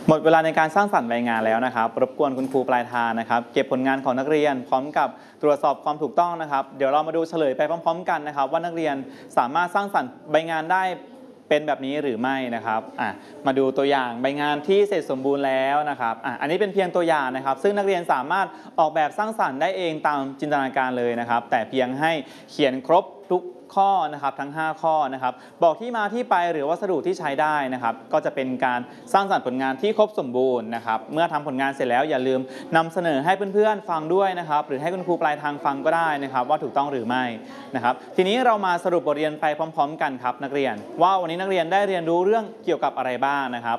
หมดเวลาในการสร้างสรรค์ใบงานแล้วนะครับรบกวนคุณครูปลายทางนะครับเก็บผลงานของนักเรียนพร้อมกับตรวจสอบความถูกต้องนะครับเดี๋ยวเรามาดูเฉลยไปพร้อมๆกันนะครับว่านักเรียนสามารถสร้างสรรค์ใบงานได้เป็นแบบนี้หรือไม่นะครับมาดูตัวอย่างใบงานที่เสร็จสมบูรณ์แล้วนะครับอันนี้เป็นเพียงตัวอย่างนะครับซึ่งนักเรียนสามารถออกแบบสร้างสรรค์ได้เองตามจินตนาการเลยนะครับแต่เพียงให้เขียนครบทุกข้อนะครับทั้ง5ข้อนะครับบอกที่มาที่ไปหรือวัสดุที่ใช้ได้นะครับก็จะเป็นการสร้างสรรค์ผลงานที่ครบสมบูรณ์นะครับเมื่อทำผลงานเสร็จแล้วอย่าลืมนำเสนอให้เพื่อนๆฟังด้วยนะครับหรือให้คุณครูปลายทางฟังก็ได้นะครับว่าถูกต้องหรือไม่นะครับทีนี้เรามาสรุปบทเรียนไปพร้อมๆกันครับนักเรียนว่าวันนี้นักเรียนได้เรียนรู้เรื่องเกี่ยวกับอะไรบ้างนะครับ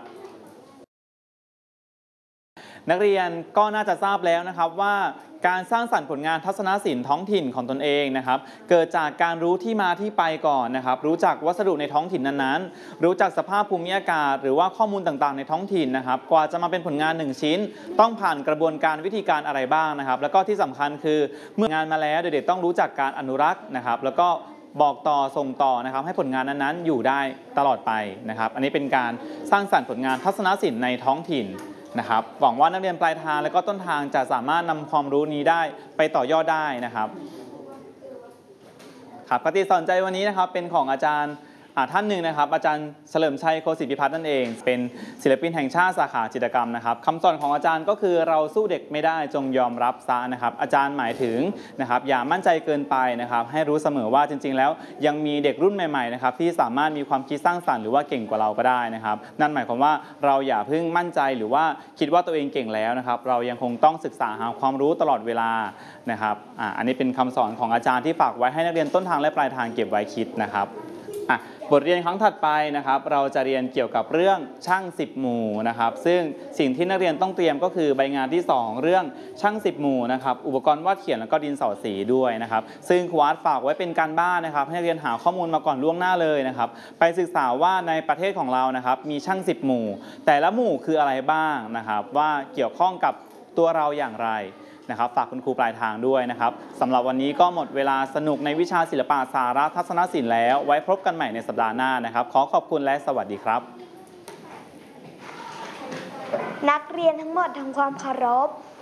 นักเรียนก็น่าจะทราบแล้วนะครับว่าการสร้างสรรค์ผลงานทัศนศิลป์ท้องถิ่นของตนเองนะครับเกิดจากการรู้ที่มาที่ไปก่อนนะครับรู้จักวัสดุในท้องถิ่นนั้นๆรู้จักสภาพภูมิอากาศหรือว่าข้อมูลต่างๆในท้องถิ่นนะครับกว่าจะมาเป็นผลงาน1ชิ้นต้องผ่านกระบวนการวิธีการอะไรบ้างนะครับแล้วก็ที่สำคัญคือเมื่องานมาแล้วเด็กๆต้องรู้จักการอนุรักษ์นะครับแล้วก็บอกต่อส่งต่อนะครับให้ผลงานนั้นๆอยู่ได้ตลอดไปนะครับอันนี้เป็นการสร้างสรรค์ผลงานทัศนศิลป์ในท้องถิ่นนะครับหวังว่านักเรียนปลายทางและก็ต้นทางจะสามารถนำความรู้นี้ได้ไปต่อยอดได้นะครับครับปฏิสนใจวันนี้นะครับเป็นของอาจารย์ท่านหนึ่งนะครับอาจารย์เฉลิมชัยโคสิทธิพิพัฒน์นั่นเองเป็นศิลปินแห่งชาติสาขาจิตรกรรมนะครับคำสอนของอาจารย์ก็คือเราสู้เด็กไม่ได้จงยอมรับซะนะครับอาจารย์หมายถึงนะครับอย่ามั่นใจเกินไปนะครับให้รู้เสมอว่าจริงๆแล้วยังมีเด็กรุ่นใหม่ๆนะครับที่สามารถมีความคิดสร้างสรรค์หรือว่าเก่งกว่าเราก็ได้นะครับนั่นหมายความว่าเราอย่าเพิ่งมั่นใจหรือว่าคิดว่าตัวเองเก่งแล้วนะครับเรายังคงต้องศึกษาหาความรู้ตลอดเวลานะครับอันนี้เป็นคำสอนของอาจารย์ที่ฝากไว้ให้นักเรียนต้นทางและปลายทางเก็บไว้คิดนะครับบทเรียนครั้งถัดไปนะครับเราจะเรียนเกี่ยวกับเรื่องช่าง10หมู่นะครับซึ่งสิ่งที่นักเรียนต้องเตรียมก็คือใบงานที่2เรื่องช่าง10หมู่นะครับอุปกรณ์วาดเขียนแล้วก็ดินสอสีด้วยนะครับซึ่งครูอาร์ตฝากไว้เป็นการบ้านนะครับให้นักเรียนหาข้อมูลมาก่อนล่วงหน้าเลยนะครับไปศึกษาว่าในประเทศของเรานะครับมีช่าง10หมู่แต่ละหมู่คืออะไรบ้างนะครับว่าเกี่ยวข้องกับตัวเราอย่างไรนะครับฝากคุณครูปลายทางด้วยนะครับสำหรับวันนี้ก็หมดเวลาสนุกในวิชาศิลปะสาระทัศนศิลป์แล้วไว้พบกันใหม่ในสัปดาห์หน้านะครับขอขอบคุณและสวัสดีครับนักเรียนทั้งหมดทำความเคารพ